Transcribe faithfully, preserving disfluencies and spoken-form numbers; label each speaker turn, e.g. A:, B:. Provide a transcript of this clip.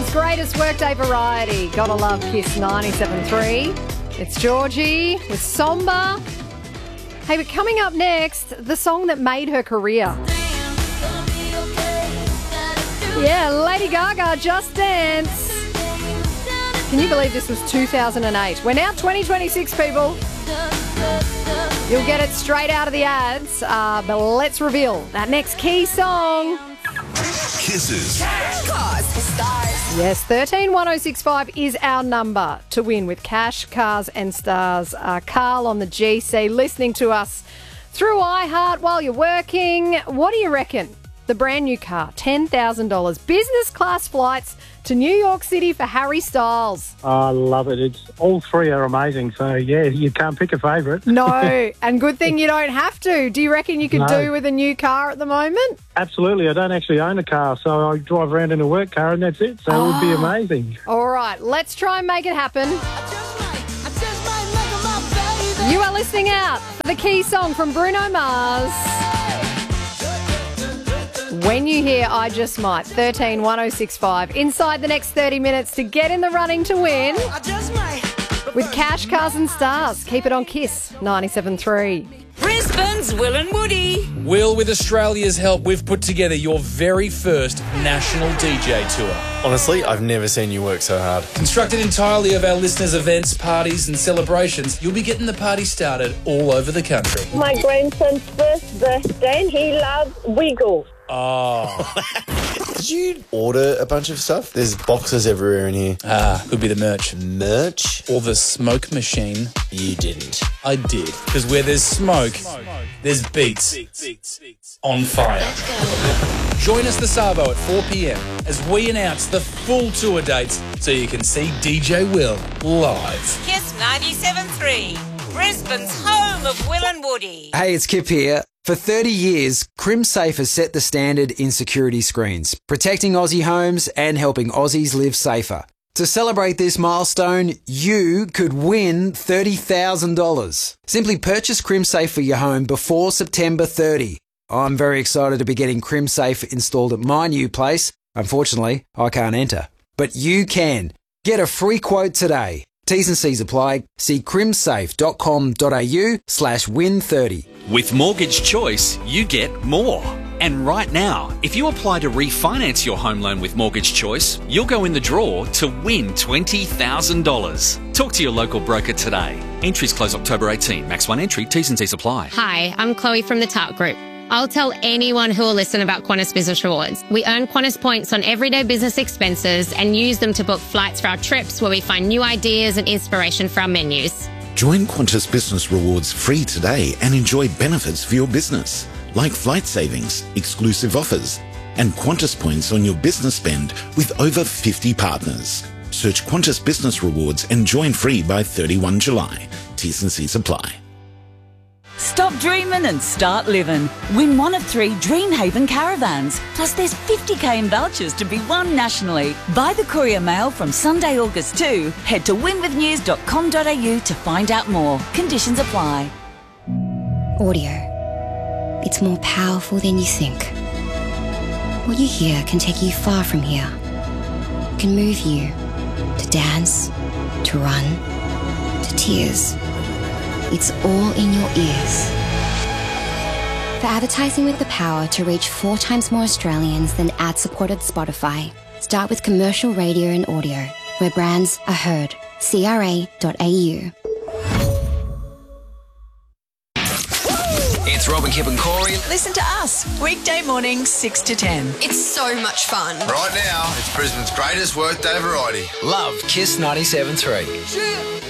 A: Brisbane's greatest workday variety. Gotta love Kiss ninety-seven point three. It's Georgie with Somber. Hey, but coming up next, the song that made her career. Yeah, Lady Gaga, Just Dance. Can you believe this was two thousand eight? We're now twenty twenty-six, people. You'll get it straight out of the ads, uh, but let's reveal that next key song.
B: Kisses.
C: Cars, stars.
A: Yes, thirteen one oh six five is our number to win with cash, cars and stars. Uh, Carl on the G C listening to us through iHeart while you're working. What do you reckon? The brand new car, ten thousand dollars. Business class flights to New York City for Harry Styles.
D: I love it. It's all three are amazing. So, yeah, you can't pick a favourite.
A: No, and good thing you don't have to. Do you reckon you could
D: No.
A: do with a new car at the moment?
D: Absolutely. I don't actually own a car, so I drive around in a work car and that's it. So it would be amazing.
A: All right, let's try and make it happen. You are listening out for the key song from Bruno Mars. When you hear I Just Might, thirteen one oh six five, inside the next thirty minutes to get in the running to win with cash, cars and stars. Keep it on Kiss ninety-seven point three.
C: Brisbane's Will and Woody.
E: Will, with Australia's help, we've put together your very first national D J tour.
F: Honestly, I've never seen you work so hard.
E: Constructed entirely of our listeners' events, parties and celebrations, you'll be getting the party started all over the country.
G: My grandson's first birthday and he loves Wiggle.
E: Oh.
F: Did you order a bunch of stuff? There's boxes everywhere in here.
E: Ah, could be the merch.
F: Merch?
E: Or the smoke machine.
F: You didn't.
E: I did. Because where there's smoke, there's beats on fire. Join us this Savo at four p.m. as we announce the full tour dates so you can see D J Will live.
C: Kiss ninety-seven point three. Brisbane's home of Will and Woody.
H: Hey, it's Kip here. For thirty years, CrimSafe has set the standard in security screens, protecting Aussie homes and helping Aussies live safer. To celebrate this milestone, you could win thirty thousand dollars. Simply purchase CrimSafe for your home before September thirtieth. I'm very excited to be getting CrimSafe installed at my new place. Unfortunately, I can't enter. But you can. Get a free quote today. T's and C's apply. See crimsafe.com.au slash win 30.
I: With Mortgage Choice, you get more. And right now, if you apply to refinance your home loan with Mortgage Choice, you'll go in the draw to win twenty thousand dollars. Talk to your local broker today. Entries close October eighteenth. Max one entry. T's and C's apply.
J: Hi, I'm Chloe from the Tart Group. I'll tell anyone who will listen about Qantas Business Rewards. We earn Qantas points on everyday business expenses and use them to book flights for our trips where we find new ideas and inspiration for our menus.
B: Join Qantas Business Rewards free today and enjoy benefits for your business, like flight savings, exclusive offers, and Qantas points on your business spend with over fifty partners. Search Qantas Business Rewards and join free by thirty-first of July. T's and C's apply.
K: Stop dreaming and start living. Win one of three Dreamhaven caravans. Plus there's fifty k in vouchers to be won nationally. Buy the Courier Mail from Sunday, August second. Head to win with news dot com dot a u to find out more. Conditions apply.
L: Audio. It's more powerful than you think. What you hear can take you far from here. It can move you to dance, to run, to tears. It's all in your ears. For advertising with the power to reach four times more Australians than ad-supported Spotify, start with commercial radio and audio, where brands are heard. C R A dot A U.
M: It's Robin, Kip and Corey.
N: Listen to us, weekday mornings, six to ten.
O: It's so much fun.
P: Right now, it's Brisbane's greatest workday variety.
M: Love Kiss ninety-seven point three.